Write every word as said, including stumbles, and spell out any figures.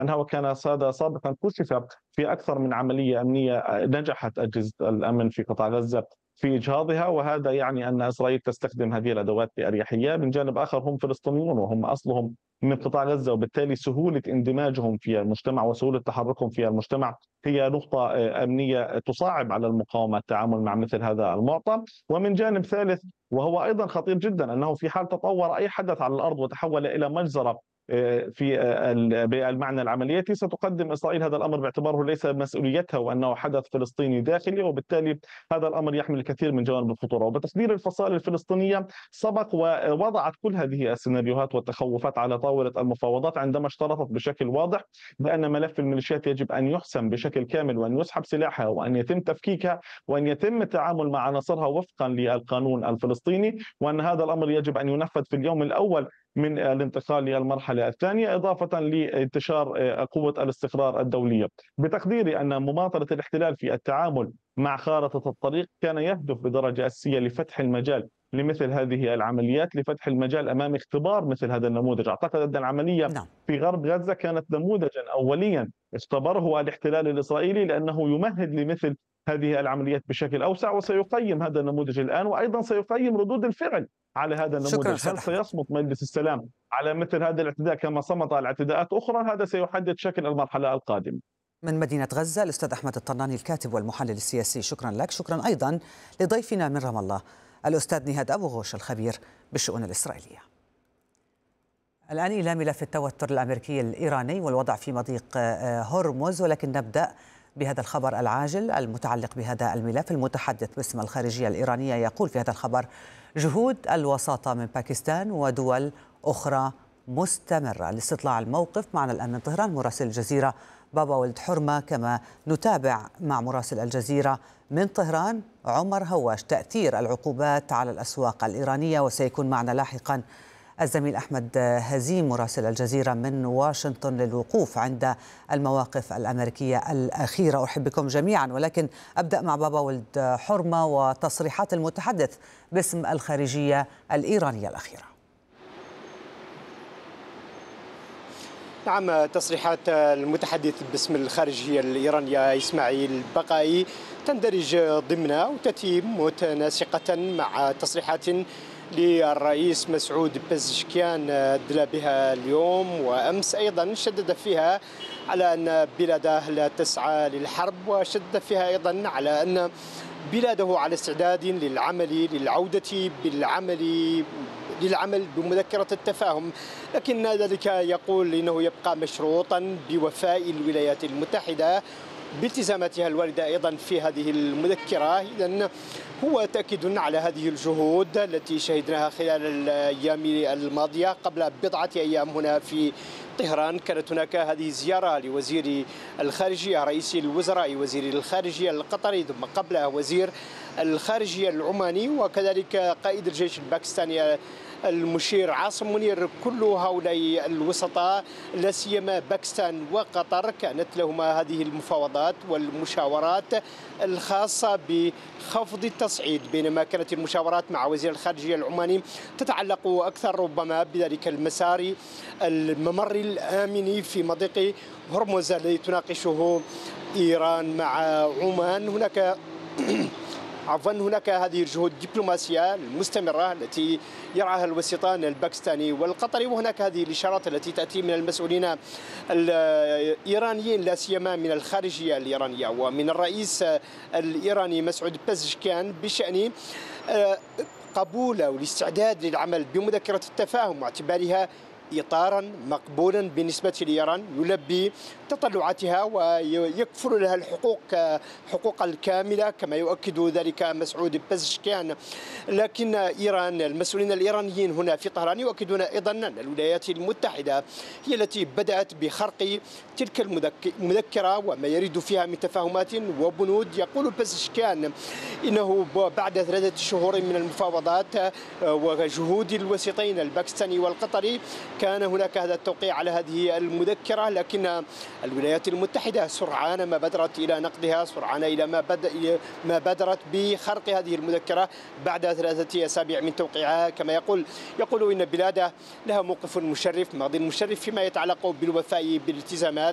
عنها، وكان هذا سابقا كشف في أكثر من عملية أمنية نجحت أجهزة الأمن في قطاع غزة في إجهاضها، وهذا يعني أن إسرائيل تستخدم هذه الأدوات بأريحية. من جانب آخر هم فلسطينيون وهم أصلهم من قطاع غزة، وبالتالي سهولة اندماجهم في المجتمع وسهولة تحركهم في المجتمع هي نقطة آه، أمنية تصعب على المقاومة التعامل مع مثل هذا المعطى. ومن جانب ثالث وهو أيضا خطير جدا، أنه في حال تطور أي حدث على الأرض وتحول إلى مجزرة آه، في آه، ال- بالمعنى العملياتي، ستقدم إسرائيل هذا الأمر باعتباره ليس مسؤوليتها، وأنه حدث فلسطيني داخلي، وبالتالي هذا الأمر يحمل الكثير من جوانب الخطورة. وبتقدير الفصائل الفلسطينية سبق ووضعت كل هذه السيناريوهات والتخوفات على طاولة المفاوضات عندما اشترطت بشكل واضح بأن ملف الميليشيات يجب أن يحسم بشكل كامل، وأن يسحب سلاحها، وأن يتم تفكيكها، وأن يتم التعامل مع عناصرها وفقا للقانون الفلسطيني، وأن هذا الأمر يجب أن ينفذ في اليوم الأول من الانتقال للمرحلة الثانية، إضافة لانتشار آه، قوة الاستقرار الدولية. بتقديري أن مماطلة الاحتلال في التعامل مع خارطة الطريق كان يهدف بدرجة أساسية لفتح المجال لمثل هذه العمليات، لفتح المجال أمام اختبار مثل هذا النموذج. أعتقد أن العملية نعم. في غرب غزة كانت نموذجا أوليا اختبره الاحتلال الإسرائيلي، لأنه يمهد لمثل هذه العمليات بشكل أوسع، وسيقيم هذا النموذج الآن، وأيضا سيقيم ردود الفعل على هذا شكرا النموذج. أستاذ هل أحمد. سيصمت مجلس السلام على مثل هذا الاعتداء كما صمت على اعتداءات أخرى؟ هذا سيحدد شكل المرحلة القادمة. من مدينة غزة الأستاذ أحمد الطناني الكاتب والمحلل السياسي، شكرا لك. شكرا أيضا لضيفنا من رام الله الأستاذ نهاد أبو غوش الخبير بالشؤون الإسرائيلية. الآن إلى ملف التوتر الأمريكي الإيراني والوضع في مضيق آه، هرمز، ولكن نبدأ بهذا الخبر العاجل المتعلق بهذا الملف. المتحدث باسم الخارجية الإيرانية يقول في هذا الخبر: جهود الوساطة من باكستان ودول أخرى مستمرة لاستطلاع الموقف. معنا الآن من طهران مراسل الجزيرة بابا ولد حرمة، كما نتابع مع مراسل الجزيرة من طهران عمر هواش تأثير العقوبات على الأسواق الإيرانية. وسيكون معنا لاحقا الزميل أحمد هزيم مراسل الجزيرة من واشنطن للوقوف عند المواقف الأمريكية الأخيرة. أرحب بكم جميعا، ولكن أبدأ مع بابا ولد حرمة وتصريحات المتحدث باسم الخارجية الإيرانية الأخيرة. نعم، تصريحات المتحدث باسم الخارجية الإيرانية إسماعيل بقائي تندرج ضمن وتتي متناسقة مع تصريحات للرئيس مسعود بزشكيان أدلى بها اليوم وأمس، أيضا شدد فيها على أن بلاده لا تسعى للحرب، وشدد فيها أيضا على أن بلاده على استعداد للعمل للعودة بالعمل للعمل بمذكرة التفاهم، لكن ذلك يقول إنه يبقى مشروطا بوفاء الولايات المتحدة بالتزاماتها الواردة أيضا في هذه المذكرة. إذن هو تأكيد على هذه الجهود التي شهدناها خلال الأيام الماضية. قبل بضعة أيام هنا في طهران كانت هناك هذه الزيارة لوزير الخارجية رئيس الوزراء وزير الخارجية القطري، ثم قبلها وزير الخارجية العماني، وكذلك قائد الجيش الباكستاني المشير عاصم منير. كل هؤلاء الوسطاء لا سيما باكستان وقطر كانت لهما هذه المفاوضات والمشاورات الخاصة بخفض التصعيد، بينما كانت المشاورات مع وزير الخارجية العماني تتعلق أكثر ربما بذلك المسار الممر الآمن في مضيق هرمز الذي تناقشه إيران مع عمان. هناك عفوا هناك هذه الجهود الدبلوماسية المستمرة التي يرعاها الوسيطان الباكستاني والقطري، وهناك هذه الإشارات التي تأتي من المسؤولين الإيرانيين لا سيما من الخارجية الإيرانية ومن الرئيس الإيراني مسعود بزشكيان بشأن قبول أو الاستعداد للعمل بمذكرة التفاهم واعتبارها إطارا مقبولا بالنسبة لإيران يلبي تطلعاتها ويكفل لها الحقوق حقوق الكاملة كما يؤكد ذلك مسعود بزشكيان. لكن إيران المسؤولين الإيرانيين هنا في طهران يؤكدون أيضا أن الولايات المتحدة هي التي بدأت بخرق تلك المذكرة وما يريد فيها من تفاهمات وبنود. يقول بزشكيان إنه بعد ثلاثة شهور من المفاوضات وجهود الوسيطين الباكستاني والقطري كان هناك هذا التوقيع على هذه المذكرة، لكن الولايات المتحدة سرعان ما بدرت إلى نقدها، سرعان إلى ما بدأ ما بدرت بخرق هذه المذكرة بعد ثلاثة أسابيع من توقيعها. كما يقول يقول إن بلاده لها موقف مشرف، ماضي مشرف فيما يتعلق بالوفاء بالالتزامات